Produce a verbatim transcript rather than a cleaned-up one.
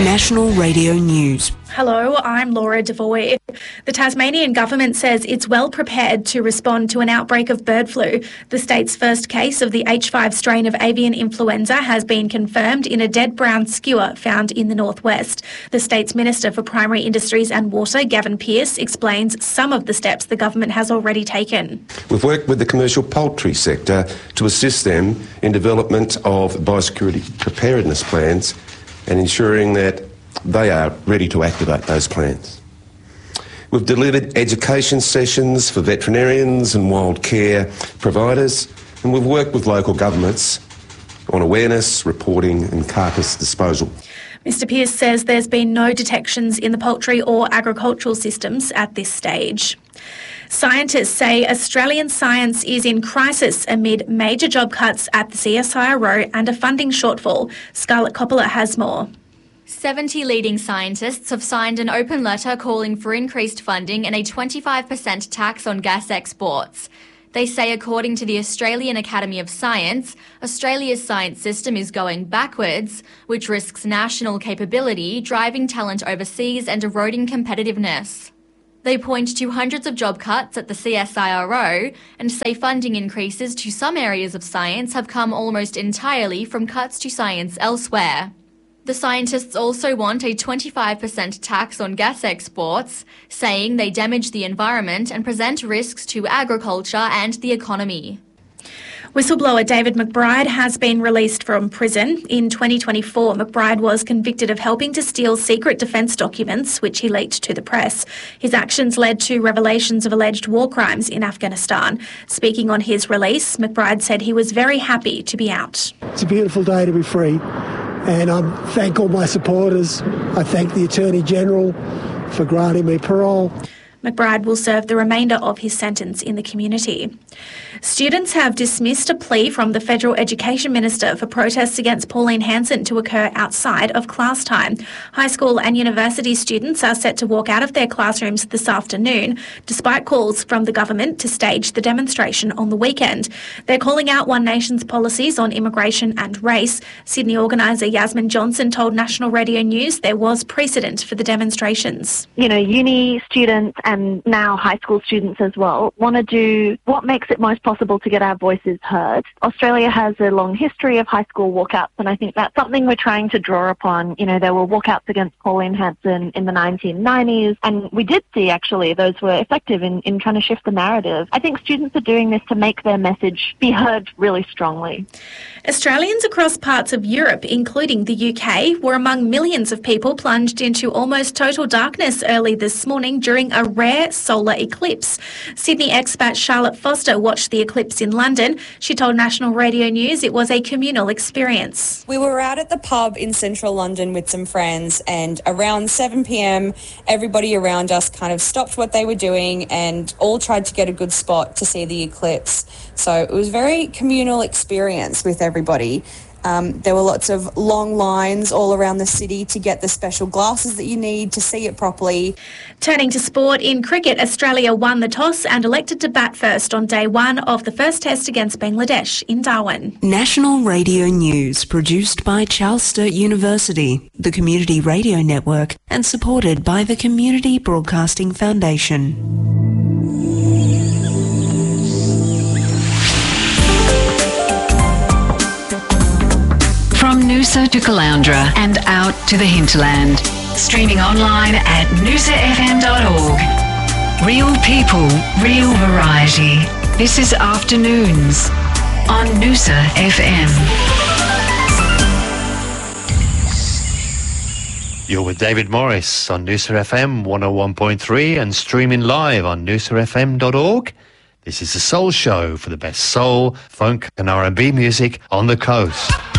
National Radio News. Hello, I'm Laura Devoy. The Tasmanian government says it's well prepared to respond to an outbreak of bird flu. The state's first case of the H five strain of avian influenza has been confirmed in a dead brown skua found in the northwest. The state's Minister for Primary Industries and Water, Gavin Pearce, explains some of the steps the government has already taken. We've worked with the commercial poultry sector to assist them in development of biosecurity preparedness plans and ensuring that they are ready to activate those plans. We've delivered education sessions for veterinarians and wild care providers, and we've worked with local governments on awareness, reporting and carcass disposal. Mister Pearce says there's been no detections in the poultry or agricultural systems at this stage. Scientists say Australian science is in crisis amid major job cuts at the C S I R O and a funding shortfall. Scarlett Coppola has more. seventy leading scientists have signed an open letter calling for increased funding and a twenty-five percent tax on gas exports. They say, according to the Australian Academy of Science, Australia's science system is going backwards, which risks national capability, driving talent overseas and eroding competitiveness. They point to hundreds of job cuts at the C S I R O and say funding increases to some areas of science have come almost entirely from cuts to science elsewhere. The scientists also want a twenty-five percent tax on gas exports, saying they damage the environment and present risks to agriculture and the economy. Whistleblower David McBride has been released from prison. In twenty twenty-four, McBride was convicted of helping to steal secret defence documents, which he leaked to the press. His actions led to revelations of alleged war crimes in Afghanistan. Speaking on his release, McBride said he was very happy to be out. It's a beautiful day to be free, and I thank all my supporters. I thank the Attorney-General for granting me parole. McBride will serve the remainder of his sentence in the community. Students have dismissed a plea from the Federal Education Minister for protests against Pauline Hanson to occur outside of class time. High school and university students are set to walk out of their classrooms this afternoon, despite calls from the government to stage the demonstration on the weekend. They're calling out One Nation's policies on immigration and race. Sydney organiser Yasmin Johnson told National Radio News there was precedent for the demonstrations. You know, uni students and now high school students as well want to do what makes it most possible to get our voices heard. Australia has a long history of high school walkouts, and I think that's something we're trying to draw upon. You know, there were walkouts against Pauline Hanson in the nineteen nineties, and we did see actually those were effective in, in trying to shift the narrative. I think students are doing this to make their message be heard really strongly. Australians across parts of Europe, including the U K, were among millions of people plunged into almost total darkness early this morning during a rare solar eclipse. Sydney expat Charlotte Foster watched the eclipse in London. She told National Radio News it was a communal experience. We were out at the pub in central London with some friends, and around seven p m everybody around us kind of stopped what they were doing and all tried to get a good spot to see the eclipse. So it was a very communal experience with everybody. Um, there were lots of long lines all around the city to get the special glasses that you need to see it properly. Turning to sport, in cricket, Australia won the toss and elected to bat first on day one of the first test against Bangladesh in Darwin. National Radio News, produced by Charles Sturt University, the Community Radio Network, and supported by the Community Broadcasting Foundation. From Noosa to Caloundra and out to the hinterland. Streaming online at noosa f m dot org. Real people, real variety. This is Afternoons on Noosa F M. You're with David Morris on Noosa F M one oh one point three and streaming live on noosa f m dot org. This is the Soul Show for the best soul, funk and R and B music on the coast.